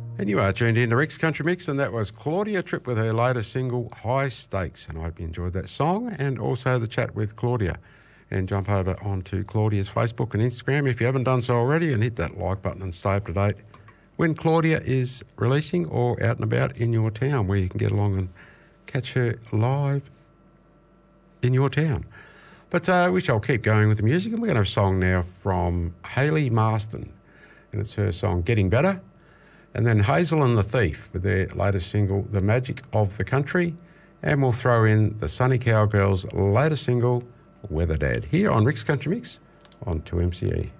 And you are tuned in to Rick's Country Mix, and that was Claudia Tripp with her latest single, High Stakes. And I hope you enjoyed that song and also the chat with Claudia. And jump over onto Claudia's Facebook and Instagram if you haven't done so already, and hit that like button and stay up to date when Claudia is releasing or out and about in your town, where you can get along and catch her live in your town. But we shall keep going with the music, and we're going to have a song now from Hayley Marston, and it's her song Getting Better. And then Hazel and the Thief with their latest single, The Magic of the Country. And we'll throw in the Sunny Cowgirls' latest single, Weather Dad, here on Rick's Country Mix on 2MCE.